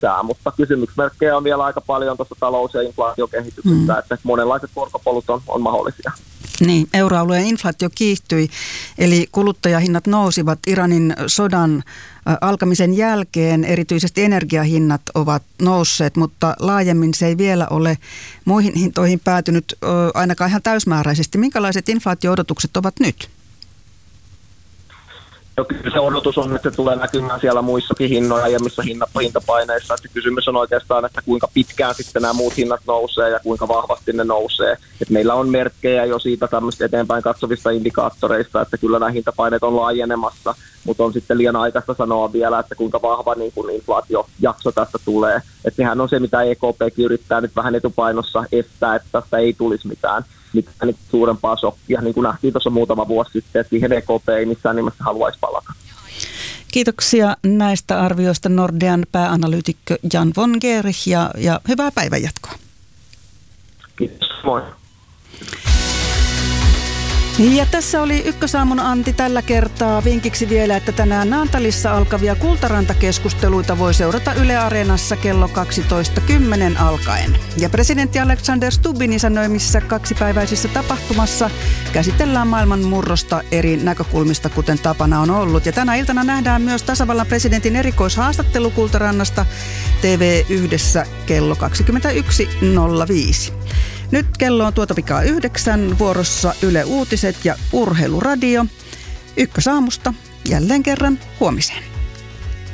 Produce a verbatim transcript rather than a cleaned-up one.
mitään, mutta kysymysmerkkejä on vielä aika paljon tuossa talous- ja inflaatiokehityksestä, mm. että monenlaiset korkopolut on, on mahdollisia. Niin, euroalueen inflaatio kiihtyi, eli kuluttajahinnat nousivat Iranin sodan alkamisen jälkeen. Erityisesti energiahinnat ovat nousseet, mutta laajemmin se ei vielä ole muihin hintoihin päätynyt ainakaan ihan täysmääräisesti. Minkälaiset inflaatio-odotukset ovat nyt? No, kyllä se odotus on, että se tulee näkymään siellä muissakin hinnoja ja missä hintapaineissa. Että kysymys on oikeastaan, että kuinka pitkään sitten nämä muut hinnat nousee ja kuinka vahvasti ne nousee. Et meillä on merkkejä jo siitä tämmöistä eteenpäin katsovista indikaattoreista, että kyllä nämä hintapaineet on laajenemassa, mutta on sitten liian aikaista sanoa vielä, että kuinka vahva niin kun inflaatiojakso tästä tulee. Et sehän on se, mitä E K P yrittää nyt vähän etupainossa estää, että tästä ei tulisi mitään. mitään niin suurempaa shokkia, niin kuin nähtiin tuossa muutama vuosi sitten, että siihen E K P ei missään nimessä haluaisi palata. Kiitoksia näistä arvioista Nordean pääanalyytikkö Jan von Gerich ja, ja hyvää päivänjatkoa. Kiitos, moi. Ja tässä oli Ykkösaamun Antti tällä kertaa. Vinkiksi vielä, että tänään Naantalissa alkavia Kultaranta-keskusteluita voi seurata Yle Areenassa kello kaksitoista kymmenen alkaen. Ja presidentti Alexander Stubbin isännöimissä kaksipäiväisissä tapahtumassa käsitellään maailman murrosta eri näkökulmista, kuten tapana on ollut. Ja tänä iltana nähdään myös tasavallan presidentin erikoishaastattelu Kultarannasta T V yhdessä kello kaksikymmentäyksi nolla viisi. Nyt kello on tuota pikaa yhdeksän, vuorossa Yle Uutiset ja Urheiluradio. Ykkösaamusta jälleen kerran huomiseen.